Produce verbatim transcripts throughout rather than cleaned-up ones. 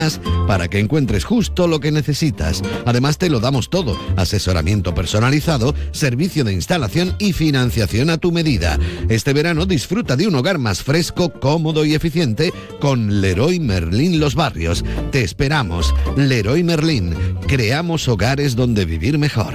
para que encuentres justo lo que necesitas. Además te lo damos todo: asesoramiento personalizado, servicio de instalación y financiación a tu medida. Este verano disfruta de un hogar más fresco, cómodo y eficiente con Leroy Merlin Los Barrios. Te esperamos. Leroy Merlin. Creamos hogares donde vivir mejor.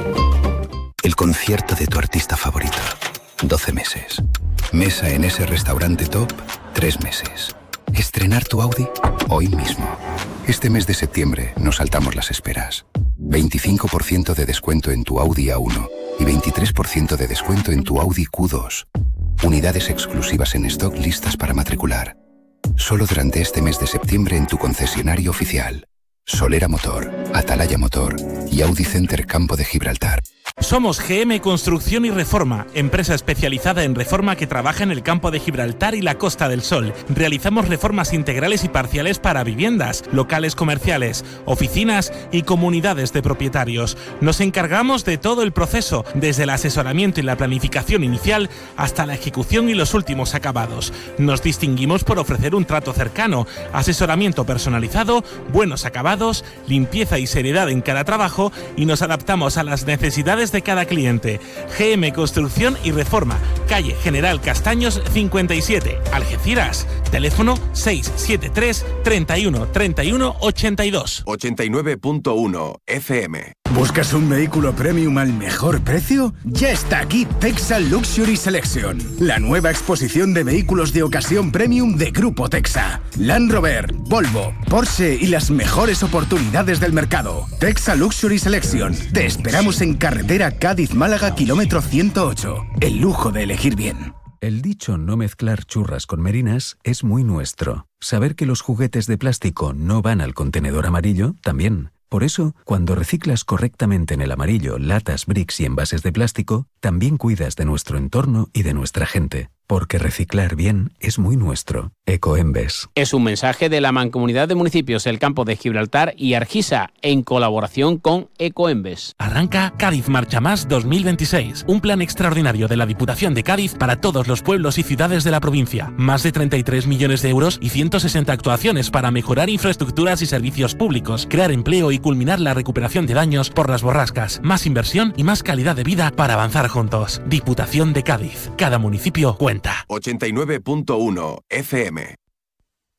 El concierto de tu artista favorito. doce meses. Mesa en ese restaurante top. tres meses. Estrenar tu Audi hoy mismo. Este mes de septiembre nos saltamos las esperas. veinticinco por ciento de descuento en tu Audi A uno y veintitrés por ciento de descuento en tu Audi Q dos. Unidades exclusivas en stock listas para matricular. Solo durante este mes de septiembre en tu concesionario oficial. Solera Motor, Atalaya Motor y Audi Center Campo de Gibraltar. Somos G M Construcción y Reforma, empresa especializada en reforma que trabaja en el Campo de Gibraltar y la Costa del Sol. Realizamos reformas integrales y parciales para viviendas, locales comerciales, oficinas y comunidades de propietarios. Nos encargamos de todo el proceso, desde el asesoramiento y la planificación inicial hasta la ejecución y los últimos acabados. Nos distinguimos por ofrecer un trato cercano, asesoramiento personalizado, buenos acabados, limpieza y seriedad en cada trabajo, y nos adaptamos a las necesidades de cada cliente. G M Construcción y Reforma, calle General Castaños cincuenta y siete, Algeciras. Teléfono seis siete tres, treinta y uno, treinta y uno, ochenta y dos. ochenta y nueve punto uno F M. ¿Buscas un vehículo premium al mejor precio? Ya está aquí Texa Luxury Selection, la nueva exposición de vehículos de ocasión premium de Grupo Texa. Land Rover, Volvo, Porsche y las mejores oportunidades del mercado. Texa Luxury Selection. Te esperamos en carretera Cádiz-Málaga, kilómetro ciento ocho. El lujo de elegir bien. El dicho no mezclar churras con merinas es muy nuestro. Saber que los juguetes de plástico no van al contenedor amarillo, también. Por eso, cuando reciclas correctamente en el amarillo latas, bricks y envases de plástico, también cuidas de nuestro entorno y de nuestra gente. Porque reciclar bien es muy nuestro. Ecoembes. Es un mensaje de la Mancomunidad de Municipios El Campo de Gibraltar y Argisa, en colaboración con Ecoembes. Arranca Cádiz Marcha Más dos mil veintiséis, un plan extraordinario de la Diputación de Cádiz para todos los pueblos y ciudades de la provincia. Más de treinta y tres millones de euros y ciento sesenta actuaciones para mejorar infraestructuras y servicios públicos, crear empleo y culminar la recuperación de daños por las borrascas. Más inversión y más calidad de vida para avanzar juntos. Diputación de Cádiz. Cada municipio cuenta. ochenta y nueve punto uno F M.